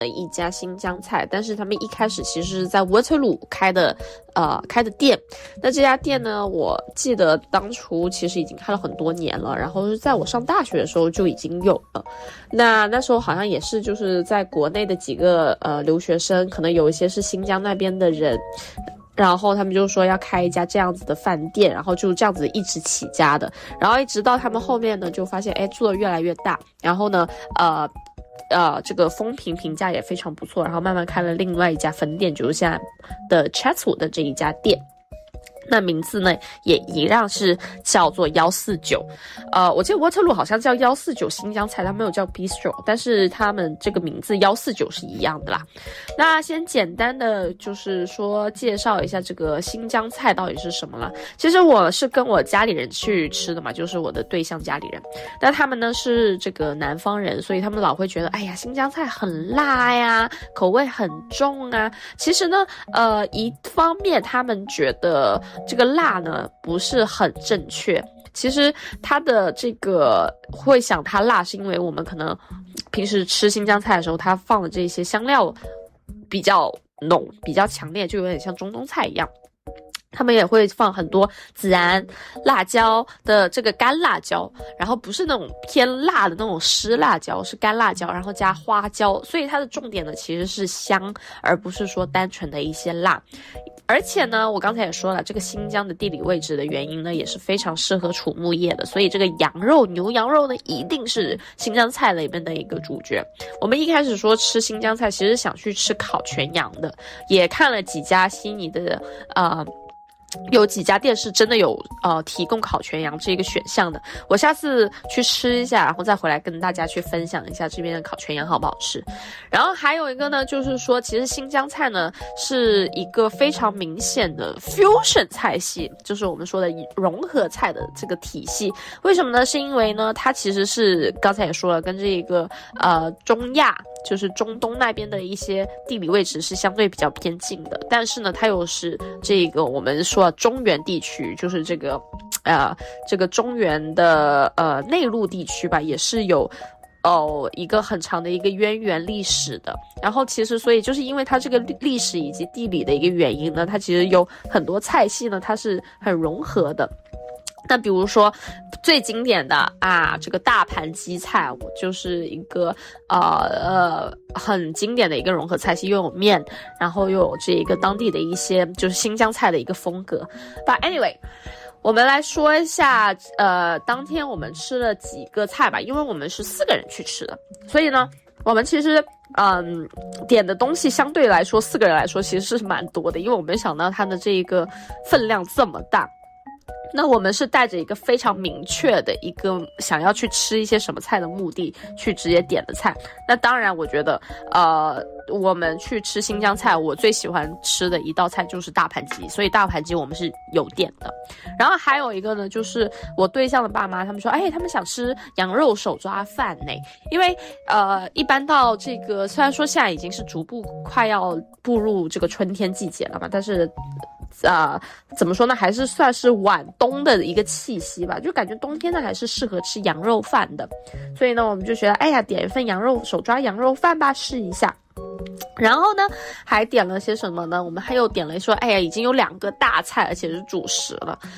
一家新疆菜，但是他们一开始其实是在 Waterloo 开的店。那这家店呢，我记得当初其实已经开了很多年了，然后是在我上大学的时候就已经有了。那时候好像也是就是在国内的几个留学生，可能有一些是新疆那边的人，然后他们就说要开一家这样子的饭店，然后就这样子一直起家的，然后一直到他们后面呢就发现做得越来越大，然后呢这个风评价也非常不错，然后慢慢开了另外一家分店，就是现在的 Chatswood 的这一家店。那名字呢也一样是叫做149，我记得 Waterloo 好像叫149新疆菜，它没有叫 Bistro， 但是他们这个名字149是一样的啦。那先简单的就是说介绍一下这个新疆菜到底是什么了。其实我是跟我家里人去吃的嘛，就是我的对象家里人，但他们呢是这个南方人，所以他们老会觉得哎呀新疆菜很辣呀，口味很重啊。其实呢一方面他们觉得这个辣呢不是很正确，其实它的这个会想它辣是因为我们可能平时吃新疆菜的时候，它放的这些香料比较浓比较强烈，就有点像中东菜一样。他们也会放很多孜然、辣椒的这个干辣椒，然后不是那种偏辣的那种湿辣椒，是干辣椒，然后加花椒，所以它的重点呢其实是香，而不是说单纯的一些辣。而且呢，我刚才也说了，这个新疆的地理位置的原因呢，也是非常适合畜牧业的，所以这个羊肉、牛羊肉呢，一定是新疆菜里面的一个主角。我们一开始说吃新疆菜，其实想去吃烤全羊的，也看了几家悉尼的有几家店是真的有提供烤全羊这个选项的，我下次去吃一下，然后再回来跟大家去分享一下这边的烤全羊好不好吃。然后还有一个呢，就是说其实新疆菜呢是一个非常明显的 fusion 菜系，就是我们说的融合菜的这个体系。为什么呢？是因为呢它其实是刚才也说了，跟这个中亚就是中东那边的一些地理位置是相对比较偏近的，但是呢它又是这个我们说中原地区，就是这个中原的内陆地区吧，也是有一个很长的一个渊源历史的。然后其实所以就是因为它这个历史以及地理的一个原因呢，它其实有很多菜系呢它是很融合的。那比如说最经典的这个大盘鸡菜，就是一个很经典的一个融合菜系，又有面，然后又有这个当地的一些就是新疆菜的一个风格。But anyway， 我们来说一下当天我们吃了几个菜吧，因为我们是4个人去吃的，所以呢我们其实点的东西相对来说4个人来说其实是蛮多的，因为我没想到它的这个分量这么大。那我们是带着一个非常明确的一个想要去吃一些什么菜的目的去直接点的菜。那当然我觉得我们去吃新疆菜，我最喜欢吃的一道菜就是大盘鸡，所以大盘鸡我们是有点的。然后还有一个呢，就是我对象的爸妈他们说他们想吃羊肉手抓饭呢，因为一般到这个虽然说现在已经是逐步快要步入这个春天季节了嘛，但是怎么说呢，还是算是晚冬的一个气息吧，就感觉冬天呢还是适合吃羊肉饭的。所以呢我们就觉得点一份手抓羊肉饭吧，试一下。然后呢还点了些什么呢？我们还有点了说已经有2个大菜而且是主食了。